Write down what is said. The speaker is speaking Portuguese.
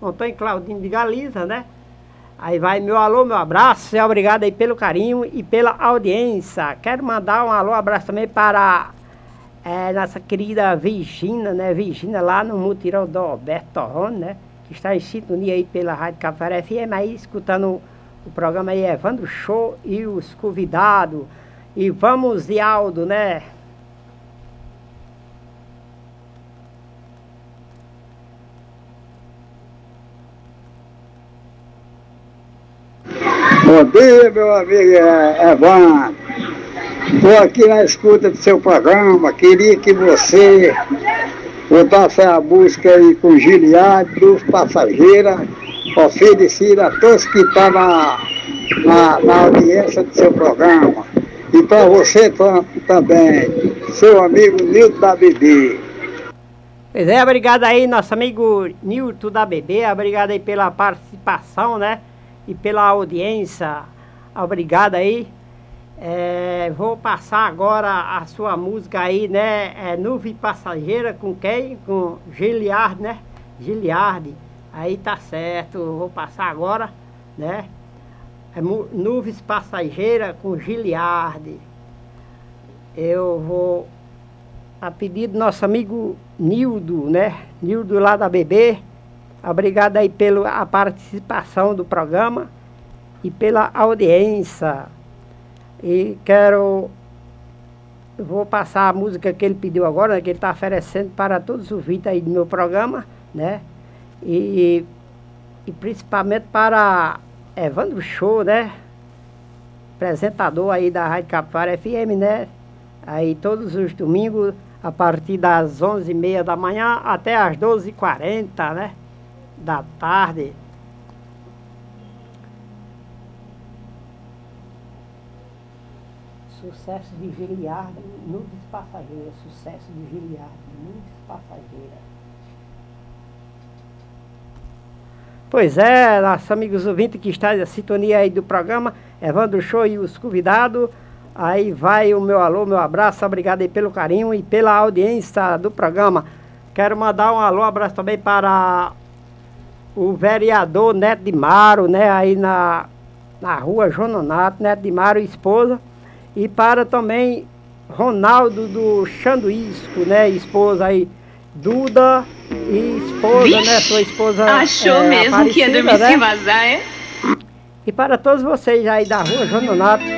Antônio Claudino de Galiza, né? Aí vai meu alô, meu abraço, obrigado aí pelo carinho e pela audiência. Quero mandar um alô, abraço também para nossa querida Virgínia, né? Virgínia lá no Mutirão do Alberto Torrone, né? Que está em sintonia aí pela Rádio Café FM, aí escutando o programa aí, Evandro Show e os convidados. E vamos de Aldo, né? Bom dia, meu amigo Evandro. Estou aqui na escuta do seu programa. Queria que você botasse a música aí com Giliade, dos Passageiras, oferecida a todos que estão na audiência do seu programa. E para você também, seu amigo Nilton da BB. Pois é, obrigado aí, nosso amigo Nilton da BB. Obrigado aí pela participação, né? E pela audiência. Obrigado aí. Vou passar agora a sua música aí, né? Nuvem Passageira com quem? Com Giliardi, né? Giliardi. Aí tá certo. Vou passar agora, né? Nuvens Passageira com Giliardi. Eu vou a pedido do nosso amigo Nildo, né? Nildo lá da BB. Obrigado aí pela participação do programa e pela audiência. E vou passar a música que ele pediu agora, né, que ele está oferecendo para todos os ouvintes aí do meu programa, né? E principalmente para Evandro Show, né? Apresentador aí da Rádio Capivara FM, né? Aí todos os domingos, a partir das 11h30 da manhã até as 12h40, né? Da tarde. Sucesso de Giliardi, Nuvens Passageiras. Sucesso de Giliardi, Nuvens Passageiras. Pois é, nossos amigos ouvintes que estão na sintonia aí do programa, Evandro Show e os convidados. Aí vai o meu alô, meu abraço, obrigado aí pelo carinho e pela audiência do programa. Quero mandar um alô, abraço também para o vereador Neto de Maro, né, aí na rua João Nonato, Neto de Maro e esposa, e para também Ronaldo do Xanduísco, né, esposa aí, Duda e esposa, Vixe, né, sua esposa achou mesmo que ia dormir, né, sem vazar, é? E para todos vocês aí da rua João Nonato,